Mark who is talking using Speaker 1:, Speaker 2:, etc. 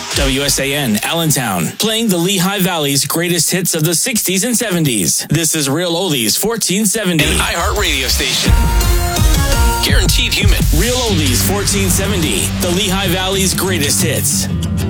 Speaker 1: WSAN Allentown, playing the Lehigh Valley's greatest hits of the 60s and 70s. This is Real Oldies 1470.
Speaker 2: An iHeart radio station. Guaranteed human.
Speaker 1: Real Oldies 1470, the Lehigh Valley's greatest hits.